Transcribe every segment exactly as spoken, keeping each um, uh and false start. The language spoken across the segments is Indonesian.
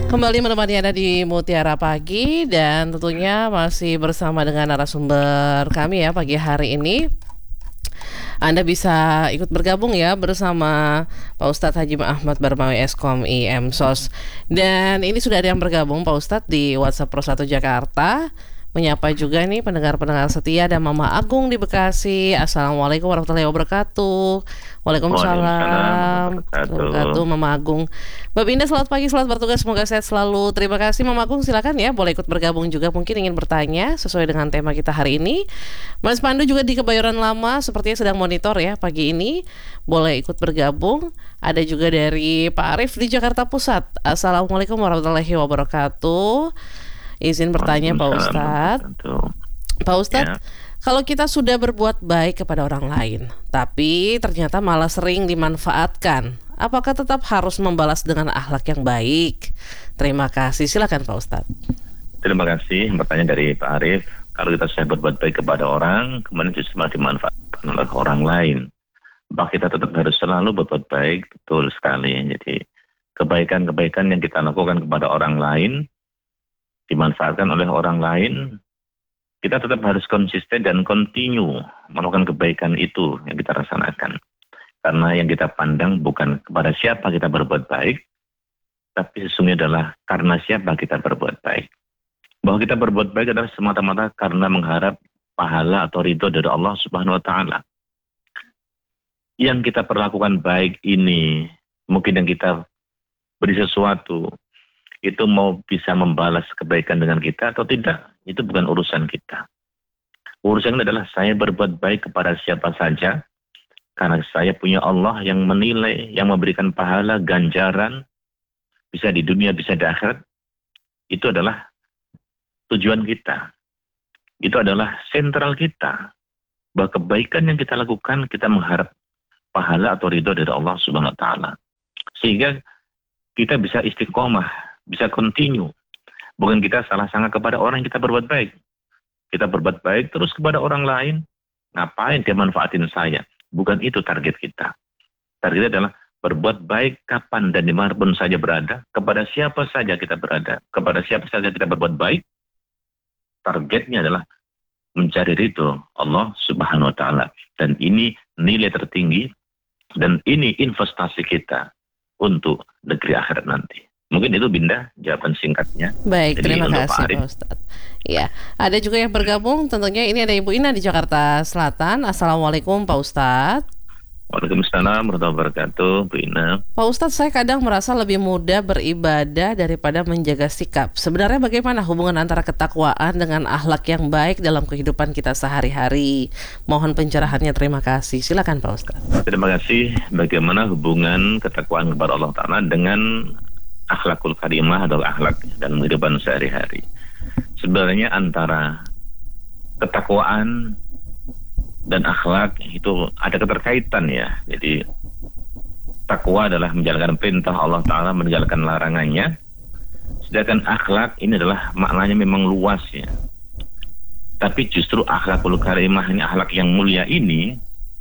Kembali menemani Anda di Mutiara Pagi dan tentunya masih bersama dengan narasumber kami ya pagi hari ini. Anda bisa ikut bergabung ya bersama Pak Ustadz Haji Ahmad Barmawi Eskom I M S O S. Dan ini sudah ada yang bergabung Pak Ustadz di WhatsApp Pro satu Jakarta. Menyapa juga nih pendengar-pendengar setia dan Mama Agung di Bekasi. Assalamualaikum warahmatullahi wabarakatuh. Waalaikumsalam warahmatullahi wabarakatuh Mama Agung. Mbak Binda selamat pagi, selamat bertugas, semoga sehat selalu. Terima kasih Mama Agung, silakan ya boleh ikut bergabung juga mungkin ingin bertanya sesuai dengan tema kita hari ini. Mas Pandu juga di Kebayoran Lama sepertinya sedang monitor ya pagi ini. Boleh ikut bergabung. Ada juga dari Pak Arif di Jakarta Pusat. Assalamualaikum warahmatullahi wabarakatuh. Izin bertanya Pak Ustadz. Pak Ustadz, ya. Kalau kita sudah berbuat baik kepada orang lain, tapi ternyata malah sering dimanfaatkan, apakah tetap harus membalas dengan akhlak yang baik? Terima kasih, silakan Pak Ustadz. Terima kasih, bertanya dari Pak Arif. Kalau kita sudah berbuat baik kepada orang, kemudian justru malah dimanfaatkan oleh orang lain, maka kita tetap harus selalu berbuat baik, betul sekali. Jadi kebaikan-kebaikan yang kita lakukan kepada orang lain, dimanfaatkan oleh orang lain, kita tetap harus konsisten dan continue melakukan kebaikan itu yang kita laksanakan. Karena yang kita pandang bukan kepada siapa kita berbuat baik, tapi sesungguhnya adalah karena siapa kita berbuat baik. Bahwa kita berbuat baik adalah semata-mata karena mengharap pahala atau ridho dari Allah Subhanahu wa Ta'ala. Yang kita perlakukan baik ini, mungkin yang kita beri sesuatu, itu mau bisa membalas kebaikan dengan kita atau tidak, itu bukan urusan kita. Urusan adalah saya berbuat baik kepada siapa saja, karena saya punya Allah yang menilai, yang memberikan pahala, ganjaran, bisa di dunia, bisa di akhirat. Itu adalah tujuan kita. Itu adalah sentral kita. Bahwa kebaikan yang kita lakukan, kita mengharap pahala atau ridho dari Allah Subhanahu wa Ta'ala. Sehingga kita bisa istiqomah, bisa continue. Bukan kita salah sangka kepada orang yang kita berbuat baik. Kita berbuat baik terus kepada orang lain. Ngapain dia manfaatin saya? Bukan itu target kita. Target adalah berbuat baik kapan dan dimanapun saja berada. Kepada siapa saja kita berada. Kepada siapa saja kita berbuat baik. Targetnya adalah mencari ridho Allah Subhanahu wa Ta'ala. Dan ini nilai tertinggi. Dan ini investasi kita untuk negeri akhirat nanti. Mungkin itu Binda jawaban singkatnya. Baik, Jadi, terima kasih Pak Ustadz. Ya, ada juga yang bergabung. Tentunya ini ada Ibu Ina di Jakarta Selatan. Assalamualaikum Pak Ustadz. Waalaikumsalam warahmatullahi wabarakatuh, Bu Ina. Pak Ustadz, saya kadang merasa lebih mudah beribadah daripada menjaga sikap. Sebenarnya bagaimana hubungan antara ketakwaan dengan akhlak yang baik dalam kehidupan kita sehari-hari? Mohon pencerahannya, terima kasih. Silakan Pak Ustadz. Terima kasih. Bagaimana hubungan ketakwaan kepada Allah Ta'ala dengan akhlakul karimah atau akhlak dan kehidupan sehari-hari. Sebenarnya antara ketakwaan dan akhlak itu ada keterkaitan ya. Jadi takwa adalah menjalankan perintah Allah Ta'ala, menjalankan larangannya. Sedangkan akhlak ini adalah maknanya memang luas ya. Tapi justru akhlakul karimah, ini akhlak yang mulia ini,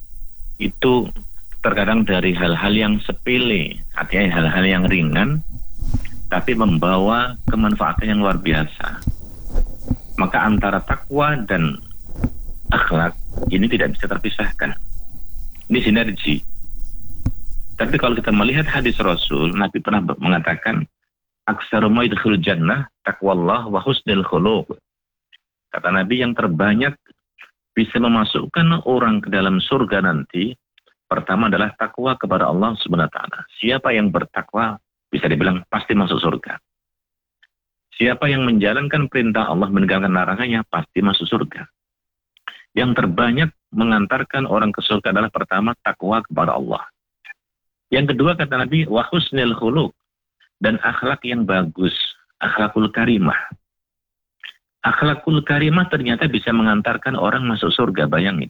itu terkadang dari hal-hal yang sepele, artinya hal-hal yang ringan, tapi membawa kemanfaatan yang luar biasa. Maka antara takwa dan akhlak ini tidak bisa terpisahkan. Ini sinergi. Tapi kalau kita melihat hadis Rasul, Nabi pernah mengatakan, aksaru ma yadkhulul jannah taqwallah wa husnul khuluq. Kata Nabi, yang terbanyak bisa memasukkan orang ke dalam surga nanti, pertama adalah takwa kepada Allah Subhanahu wa Ta'ala. Siapa yang bertakwa bisa dibilang pasti masuk surga. Siapa yang menjalankan perintah Allah, meninggalkan larangannya, pasti masuk surga. Yang terbanyak mengantarkan orang ke surga adalah pertama takwa kepada Allah. Yang kedua kata Nabi, wa husnul khuluq, dan akhlak yang bagus, akhlakul karimah. Akhlakul karimah ternyata bisa mengantarkan orang masuk surga, bayangin.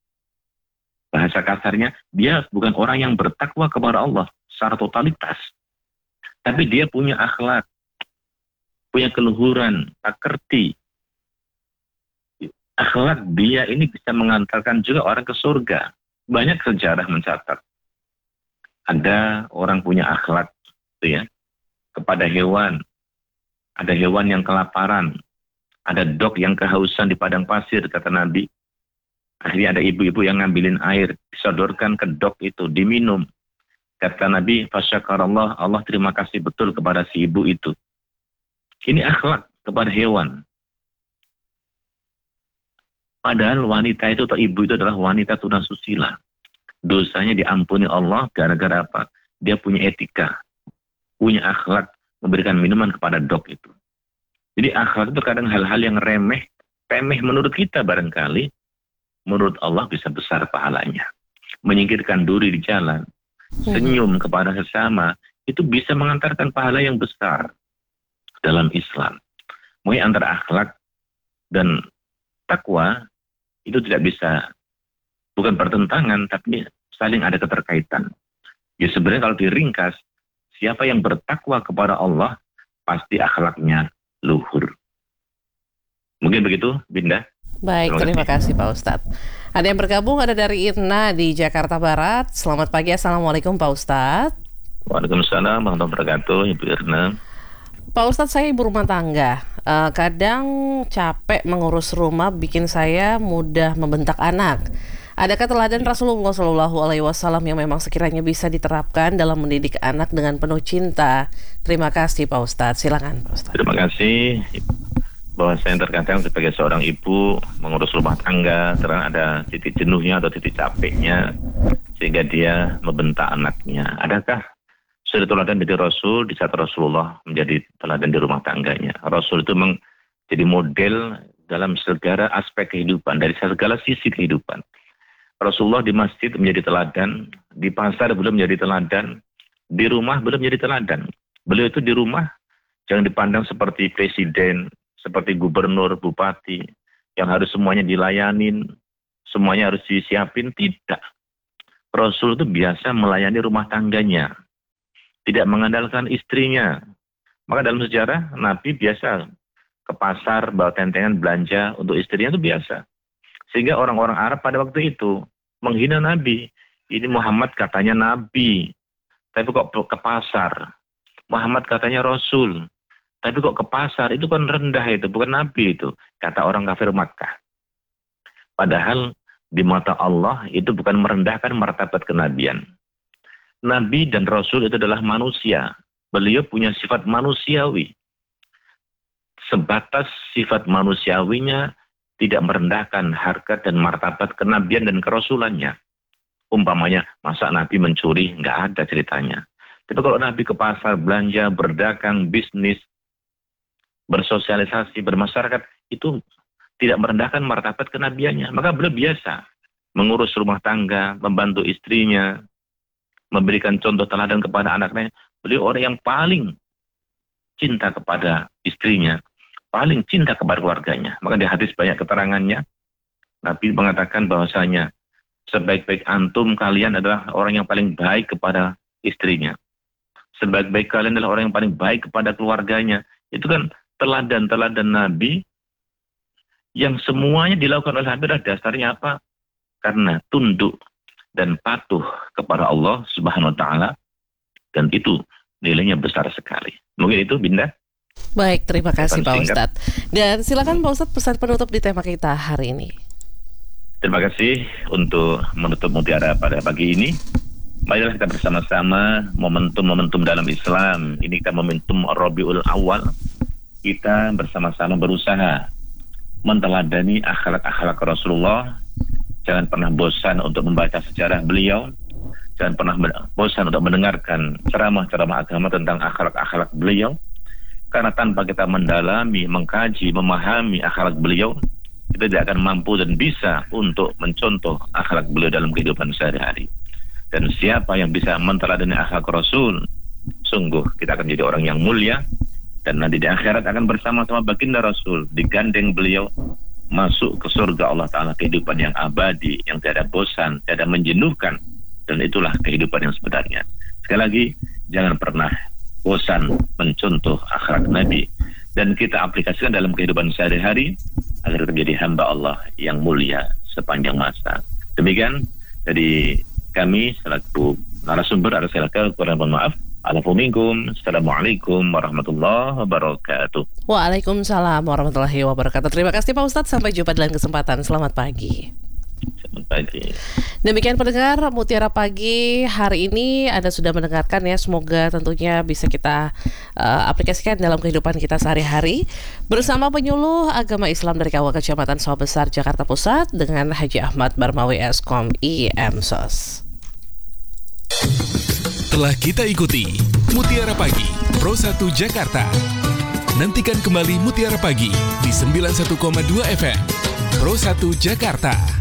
Bahasa kasarnya, dia bukan orang yang bertakwa kepada Allah secara totalitas. Tapi dia punya akhlak, punya keluhuran, takerti. Akhlak dia ini bisa mengantarkan juga orang ke surga. Banyak sejarah mencatat. Ada orang punya akhlak, gitu ya, kepada hewan, ada hewan yang kelaparan, ada dog yang kehausan di padang pasir, kata Nabi. Akhirnya ada ibu-ibu yang ngambilin air, disodorkan ke dog itu, diminum. Kata Nabi, fasyakarallah, Allah terima kasih betul kepada si ibu itu. Ini akhlak kepada hewan. Padahal wanita itu atau ibu itu adalah wanita tunasusila. Dosanya diampuni Allah gara-gara apa? Dia punya etika, punya akhlak, memberikan minuman kepada dog itu. Jadi akhlak itu kadang hal-hal yang remeh, remeh menurut kita barangkali, menurut Allah bisa besar pahalanya. Menyingkirkan duri di jalan, senyum kepada sesama, itu bisa mengantarkan pahala yang besar dalam Islam. Mungkin antara akhlak dan takwa itu tidak bisa, bukan pertentangan, tapi saling ada keterkaitan. Ya sebenarnya kalau diringkas, siapa yang bertakwa kepada Allah, pasti akhlaknya luhur. Mungkin begitu, Binda. Baik, terima kasih Pak Ustadz. Ada yang bergabung, ada dari Irna di Jakarta Barat. Selamat pagi, Assalamualaikum Pak Ustadz. Waalaikumsalam warahmatullahi wabarakatuh, Ibu Irna. Pak Ustadz, saya ibu rumah tangga. Uh, kadang capek mengurus rumah, bikin saya mudah membentak anak. Adakah teladan Rasulullah Shallallahu Alaihi Wasallam yang memang sekiranya bisa diterapkan dalam mendidik anak dengan penuh cinta? Terima kasih Pak Ustadz. Silakan Pak Ustadz. Terima kasih. Bahwa saya terkadang sebagai seorang ibu mengurus rumah tangga, terang ada titik jenuhnya atau titik capeknya, sehingga dia membentak anaknya. Adakah suri teladan dari Rasul di saat Rasulullah menjadi teladan di rumah tangganya? Rasul itu menjadi model dalam segala aspek kehidupan, dari segala sisi kehidupan. Rasulullah di masjid menjadi teladan, di pasar belum menjadi teladan, di rumah belum menjadi teladan. Beliau itu di rumah jangan dipandang seperti presiden, seperti gubernur, bupati, yang harus semuanya dilayanin, semuanya harus disiapin. Tidak. Rasul itu biasa melayani rumah tangganya, tidak mengandalkan istrinya. Maka dalam sejarah, Nabi biasa ke pasar, bawa tentengan belanja untuk istrinya itu biasa. Sehingga orang-orang Arab pada waktu itu menghina Nabi. Ini Muhammad katanya Nabi, tapi kok ke pasar. Muhammad katanya Rasul, tapi kok ke pasar. Itu kan rendah itu, bukan Nabi itu, kata orang kafir Makkah. Padahal di mata Allah itu bukan merendahkan martabat kenabian. Nabi dan Rasul itu adalah manusia. Beliau punya sifat manusiawi. Sebatas sifat manusiawinya, tidak merendahkan harkat dan martabat kenabian dan kerasulannya. Umpamanya, masa Nabi mencuri? Nggak ada ceritanya. Tapi kalau Nabi ke pasar, belanja, berdagang, bisnis, bersosialisasi, bermasyarakat, itu tidak merendahkan martabat kenabiannya. Maka beliau biasa mengurus rumah tangga, membantu istrinya, memberikan contoh teladan kepada anaknya. Beliau orang yang paling cinta kepada istrinya, paling cinta kepada keluarganya. Maka di hadis banyak keterangannya, Nabi mengatakan bahwasanya sebaik-baik antum kalian adalah orang yang paling baik kepada istrinya. Sebaik-baik kalian adalah orang yang paling baik kepada keluarganya. Itu kan teladan-teladan Nabi yang semuanya dilakukan oleh Nabi adalah dasarnya apa? Karena tunduk dan patuh kepada Allah Subhanahu wa taala, dan itu nilainya besar sekali. Mungkin itu, Binda. Baik, terima kasih Pak Ustadz. Dan silakan Pak Ustadz pesan penutup di tema kita hari ini. Terima kasih untuk menutup mutiara pada pagi ini. Marilah kita bersama-sama momentum-momentum dalam Islam. Ini kita momentum Rabiul Awal. Kita bersama-sama berusaha menteladani akhlak-akhlak Rasulullah. Jangan pernah bosan untuk membaca sejarah beliau. Jangan pernah bosan untuk mendengarkan ceramah-ceramah agama tentang akhlak-akhlak beliau. Karena tanpa kita mendalami, mengkaji, memahami akhlak beliau, kita tidak akan mampu dan bisa untuk mencontoh akhlak beliau dalam kehidupan sehari-hari. Dan siapa yang bisa menteladani akhlak Rasul, sungguh kita akan jadi orang yang mulia, dan nanti di akhirat akan bersama-sama baginda Rasul, digandeng beliau, masuk ke surga Allah Ta'ala, kehidupan yang abadi, yang tidak ada bosan, tidak ada menjenuhkan, dan itulah kehidupan yang sebenarnya. Sekali lagi, jangan pernah bosan mencontoh akhlak Nabi, dan kita aplikasikan dalam kehidupan sehari-hari agar menjadi hamba Allah yang mulia sepanjang masa. Demikian dari kami selaku narasumber, ada saya kurang mohon maaf. Alafu minkum. Assalamualaikum warahmatullahi wabarakatuh. Waalaikumsalam warahmatullahi wabarakatuh. Terima kasih Pak Ustadz. Sampai jumpa di lain kesempatan. Selamat pagi. Selamat pagi. Demikian pendengar Mutiara Pagi hari ini, Anda sudah mendengarkan ya. Semoga tentunya bisa kita uh, aplikasikan dalam kehidupan kita sehari-hari bersama penyuluh agama Islam dari K W Kecamatan Sawah Besar Jakarta Pusat dengan Haji Ahmad Barmawi Eskom I M S O S. Telah kita ikuti Mutiara Pagi Pro satu Jakarta. Nantikan kembali Mutiara Pagi di sembilan puluh satu koma dua F M Pro satu Jakarta.